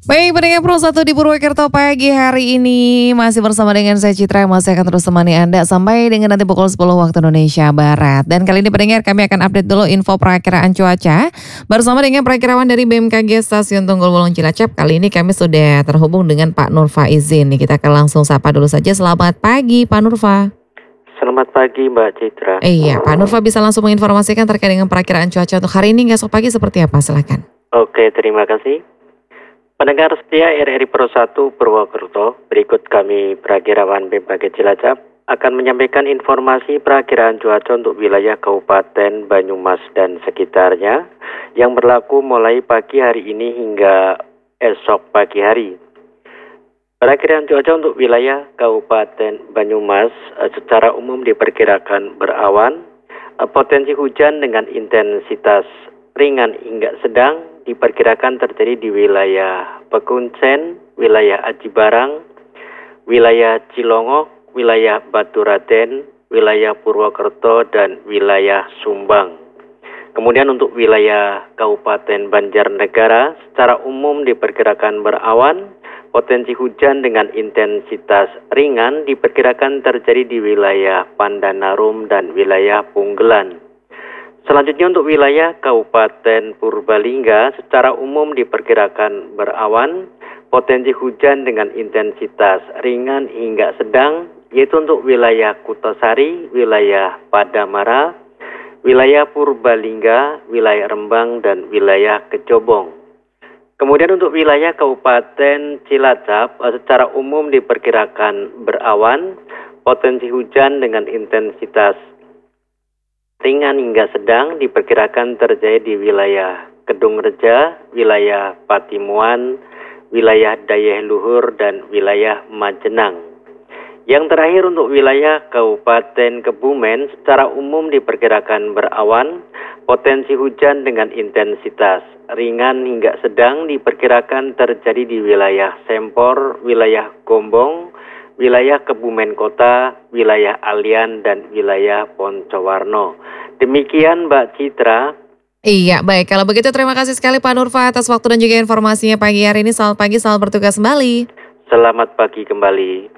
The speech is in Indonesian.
Baik, pendengar Pro 1 di Purwokerto pagi hari ini masih bersama dengan saya Citra yang masih akan terus temani Anda sampai dengan nanti pukul 10 waktu Indonesia Barat. Dan kali ini pendengar kami akan update dulu info perakiraan cuaca bersama dengan perakirawan dari BMKG Stasiun Tunggul Wulung Cilacap. Kali ini kami sudah terhubung dengan Pak Nurfa Izin. Nih, kita akan langsung sapa dulu saja. Selamat pagi Pak Nurfa. Selamat pagi Mbak Citra. Iya, Pak Nurfa bisa langsung menginformasikan terkait dengan perakiraan cuaca untuk hari ini esok pagi seperti apa? Silakan. Oke, terima kasih. Pendengar setia RRI Pro 1 Purwokerto, berikut kami perakirawan BMKG Cilacap akan menyampaikan informasi perakiraan cuaca untuk wilayah Kabupaten Banyumas dan sekitarnya yang berlaku mulai pagi hari ini hingga esok pagi hari. Perakiraan cuaca untuk wilayah Kabupaten Banyumas secara umum diperkirakan berawan, potensi hujan dengan intensitas ringan hingga sedang diperkirakan terjadi di wilayah Pekuncen, wilayah Aji Barang, wilayah Cilongok, wilayah Baturaden, wilayah Purwokerto, dan wilayah Sumbang. Kemudian untuk wilayah Kabupaten Banjarnegara secara umum diperkirakan berawan, potensi hujan dengan intensitas ringan diperkirakan terjadi di wilayah Pandanarum dan wilayah Punggelan. Selanjutnya untuk wilayah Kabupaten Purbalingga secara umum diperkirakan berawan, potensi hujan dengan intensitas ringan hingga sedang, yaitu untuk wilayah Kutasari, wilayah Padamara, wilayah Purbalingga, wilayah Rembang, dan wilayah Kecobong. Kemudian untuk wilayah Kabupaten Cilacap secara umum diperkirakan berawan, potensi hujan dengan intensitas ringan hingga sedang diperkirakan terjadi di wilayah Kedung Reja, wilayah Patimuan, wilayah Dayeh Luhur, dan wilayah Majenang. Yang terakhir untuk wilayah Kabupaten Kebumen secara umum diperkirakan berawan, potensi hujan dengan intensitas ringan hingga sedang diperkirakan terjadi di wilayah Sempor, wilayah Gombong, wilayah Kebumen Kota, wilayah Alian, dan wilayah Poncowarno. Demikian Mbak Citra. Iya, baik. Kalau begitu terima kasih sekali Pak Nurfa atas waktu dan juga informasinya pagi hari ini. Selamat pagi, selamat bertugas kembali. Selamat pagi kembali.